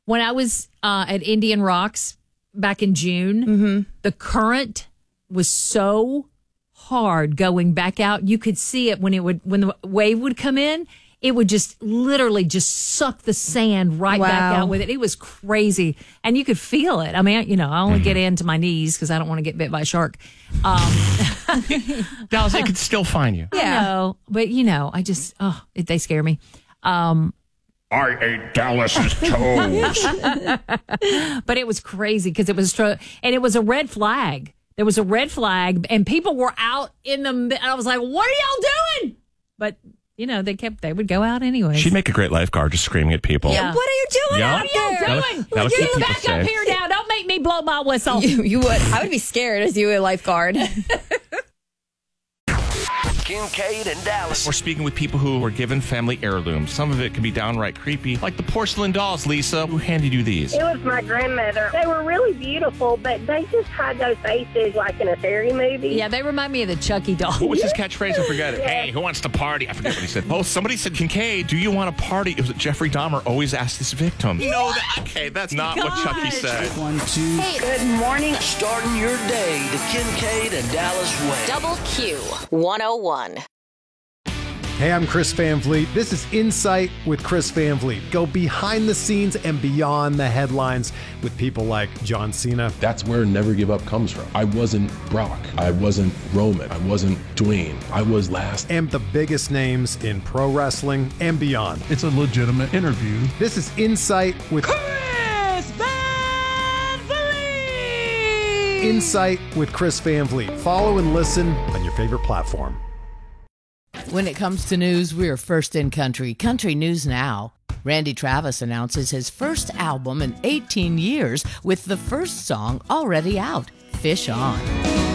When I was at Indian Rocks back in June, the current was so hard going back out. You could see it when the wave would come in. It would just literally just suck the sand right back out with it. It was crazy. And you could feel it. I mean, I only get into my knees because I don't want to get bit by a shark. Dallas, it could still find you. Yeah. I know, but I just, they scare me. I ate Dallas's toes. But it was crazy because it was, and it was a red flag. There was a red flag and people were out in the, I was like, what are y'all doing? But they would go out anyway. She'd make a great lifeguard just screaming at people. Yeah. What are you doing out there? What are y'all doing? That would keep people Back safe. up here now. Don't make me blow my whistle. You would. I would be scared as you a lifeguard. Kincaid and Dallas. We're speaking with people who were given family heirlooms. Some of it can be downright creepy, like the porcelain dolls. Lisa, who handed you these? It was my grandmother. They were really beautiful, but they just had those faces like in a fairy movie. Yeah, they remind me of the Chucky doll. What was his catchphrase? I forget it. Hey, who wants to party? I forget what he said. Oh, somebody said, Kincaid, do you want to party? It was Jeffrey Dahmer always asked his victim. No, okay, that's not what Chucky said. 1, 2. Hey, good morning. Starting your day the Kincaid and Dallas way. Double Q 101. Hey, I'm Chris Van Vliet. This is Insight with Chris Van Vliet. Go behind the scenes and beyond the headlines with people like John Cena. That's where Never Give Up comes from. I wasn't Brock. I wasn't Roman. I wasn't Dwayne. I was last. And the biggest names in pro wrestling and beyond. It's a legitimate interview. This is Insight with Chris Van Vliet. Insight with Chris Van Vliet. Follow and listen on your favorite platform. When it comes to news, we're first in country. Country News Now. Randy Travis announces his first album in 18 years with the first song already out, Fish On.